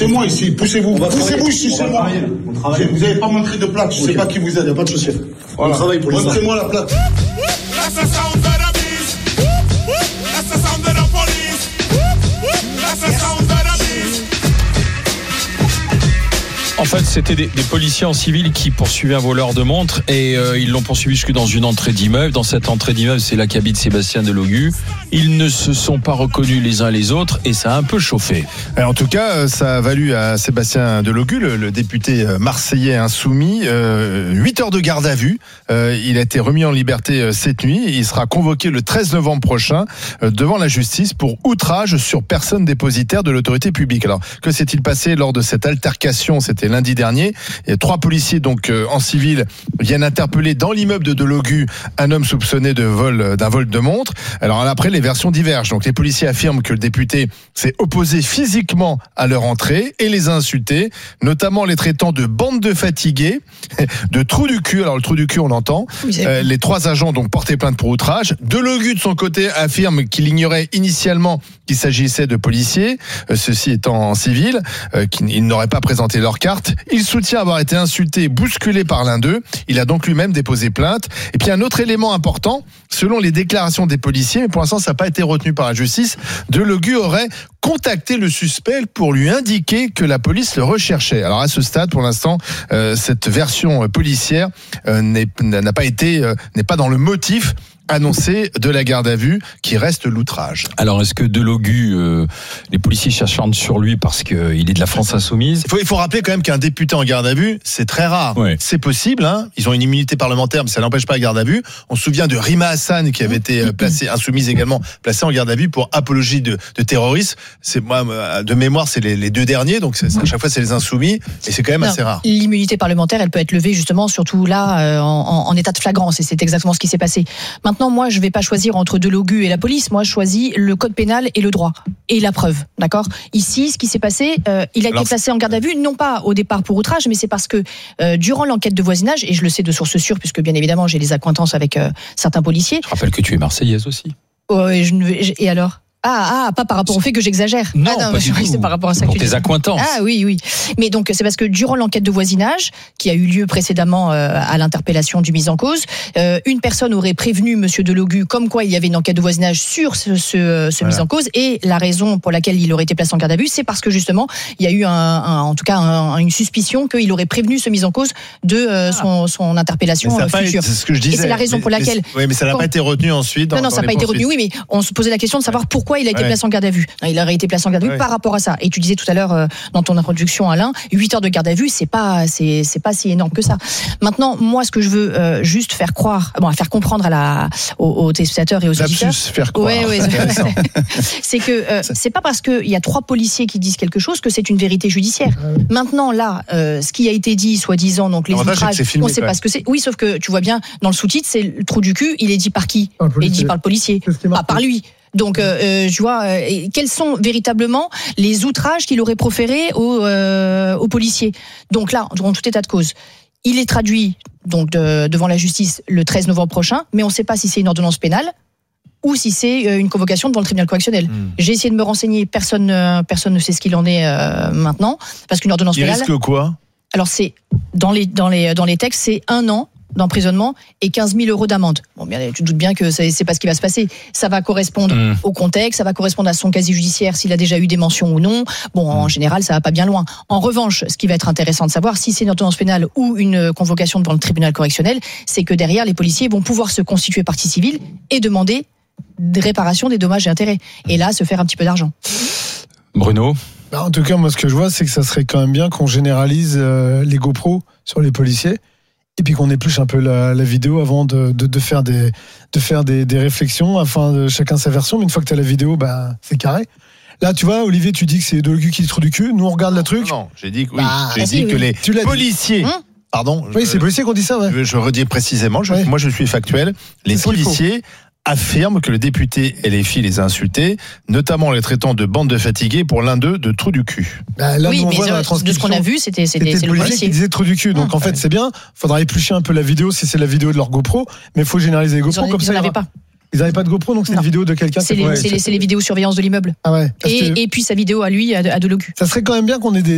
Poussez-moi ici, poussez-vous. Poussez-vous ici, c'est moi. Vous n'avez pas montré de plaque, je ne sais pas qui vous êtes, il n'y a pas de souci. Voilà. On travaille pour les montrez-moi la plaque. En fait, c'était des policiers en civil qui poursuivaient un voleur de montres et ils l'ont poursuivi jusque dans une entrée d'immeuble. Dans cette entrée d'immeuble, c'est là qu'habite Sébastien Delogu. Ils ne se sont pas reconnus les uns les autres et ça a un peu chauffé. En tout cas, ça a valu à Sébastien Delogu, le député marseillais insoumis, 8 heures de garde à vue. Il a été remis en liberté cette nuit. Il sera convoqué le 13 novembre prochain devant la justice pour outrage sur personne dépositaire de l'autorité publique. Alors, que s'est-il passé lors de cette altercation ? C'était lundi dernier. Et 3 policiers donc en civil viennent interpeller dans l'immeuble de Delogu un homme soupçonné d'un vol de montre. Alors après, les versions divergent. Donc les policiers affirment que le député s'est opposé physiquement à leur entrée et les a insultés, notamment les traitant de bande de fatigués, de trous du cul. Alors le trou du cul, on l'entend. Les 3 agents donc porté plainte pour outrage. Delogu de son côté affirme qu'il ignorait initialement qu'il s'agissait de policiers, ceux-ci étant en civil, qu'ils n'auraient pas présenté leur carte. Il soutient avoir été insulté et bousculé par l'un d'eux. Il a donc lui-même déposé plainte. Et puis un autre élément important, selon les déclarations des policiers, mais pour l'instant ça n'a pas été retenu par la justice, Delogu aurait contacté le suspect pour lui indiquer que la police le recherchait. Alors à ce stade, pour l'instant, cette version policière n'est pas dans le motif annoncé de la garde à vue, qui reste l'outrage. Alors, est-ce que Delogu, les policiers s'acharnent sur lui parce qu'il est de la France insoumise ? Il faut rappeler quand même qu'un député en garde à vue, c'est très rare. Ouais. C'est possible, hein. Ils ont une immunité parlementaire, mais ça n'empêche pas la garde à vue. On se souvient de Rima Hassan, qui avait été placée, insoumise également, placée en garde à vue pour apologie de terrorisme. C'est, moi, de mémoire, c'est les 2 derniers, donc à chaque fois, c'est les insoumis, et c'est quand même assez rare. L'immunité parlementaire, elle peut être levée, justement, surtout là, en état de flagrance, et c'est exactement ce qui s'est passé. Maintenant, moi, je ne vais pas choisir entre Delogu et la police. Moi, je choisis le code pénal et le droit. Et la preuve, d'accord ? Ici, ce qui s'est passé, il a été placé en garde à vue, non pas au départ pour outrage, mais c'est parce que durant l'enquête de voisinage, et je le sais de source sûre, puisque bien évidemment, j'ai des accointances avec certains policiers. Je rappelle que tu es marseillaise aussi. Et alors ? pas par rapport au fait que j'exagère. Non, pas du tout. C'est par rapport à ça pour que tes accointances. Ah oui. Mais donc c'est parce que durant l'enquête de voisinage qui a eu lieu précédemment à l'interpellation du mis en cause, une personne aurait prévenu Monsieur Delogu comme quoi il y avait une enquête de voisinage sur ce mis en cause, et la raison pour laquelle il aurait été placé en garde à vue, c'est parce que justement il y a eu en tout cas une suspicion qu'il aurait prévenu ce mis en cause de son interpellation future. C'est ce que je disais. Et c'est la raison pour laquelle. Oui, mais ça n'a pas été retenu ensuite. Non, ça n'a pas été retenu. Oui, mais on se posait la question de savoir pourquoi il a été placé en garde à vue. Il aurait été placé en garde à vue par rapport à ça. Et tu disais tout à l'heure dans ton introduction, Alain, 8 heures de garde à vue, c'est pas si énorme que ça. Maintenant, moi, ce que je veux juste faire comprendre aux téléspectateurs et aux auditeurs. Faire croire. C'est que c'est pas parce qu'il y a 3 policiers qui disent quelque chose que c'est une vérité judiciaire. Maintenant, là, ce qui a été dit, soi-disant, donc les outrages, on sait pas ce que c'est. Oui, sauf que tu vois bien, dans le sous-titre, c'est le trou du cul, il est dit par qui ? Il est dit par le policier, pas par lui. Donc, tu vois, quels sont véritablement les outrages qu'il aurait proférés aux policiers ? Donc là, en tout état de cause, il est traduit donc devant la justice le 13 novembre prochain, mais on ne sait pas si c'est une ordonnance pénale ou si c'est une convocation devant le tribunal correctionnel. J'ai essayé de me renseigner, personne ne sait ce qu'il en est maintenant, parce qu'une ordonnance pénale. Il risque quoi ? Alors c'est dans les textes, c'est 1 an d'emprisonnement et 15 000 euros d'amende. Bon, bien, tu te doutes bien que c'est pas ce qui va se passer. Ça va correspondre au contexte, ça va correspondre à son casier judiciaire, s'il a déjà eu des mentions ou non. Bon, en général, ça va pas bien loin. En revanche, ce qui va être intéressant de savoir, si c'est une ordonnance pénale ou une convocation devant le tribunal correctionnel, c'est que derrière, les policiers vont pouvoir se constituer partie civile et demander des réparations des dommages et intérêts. Et là, se faire un petit peu d'argent. Bruno ? En tout cas, moi, ce que je vois, c'est que ça serait quand même bien qu'on généralise les GoPro sur les policiers. Et puis qu'on épluche un peu la vidéo avant de faire des réflexions, afin de chacun sa version. Mais une fois que tu as la vidéo, c'est carré. Là, tu vois, Olivier, tu dis que c'est Delogu qui est trop du cul. Nous, on regarde le truc. Non, j'ai dit que les policiers. Pardon. Oui, c'est les policiers qui ont dit ça, ouais. Je redis précisément. Moi, je suis factuel. Les policiers affirme que le député LFI les a insultés, notamment les traitant de bande de fatigués, pour l'un d'eux de trou du cul. Là, oui, mais de ce qu'on a vu, c'était le policier qui disait trou du cul. Donc en fait, c'est bien. Faudra éplucher un peu la vidéo si c'est la vidéo de leur GoPro, mais il faut généraliser les GoPro comme ça. Ils n'en avaient pas. Ils n'avaient pas de GoPro, donc c'est une vidéo de quelqu'un. C'est les vidéosurveillance de l'immeuble. Ah ouais. Et puis sa vidéo à lui, à Delogu. Ça serait quand même bien qu'on ait des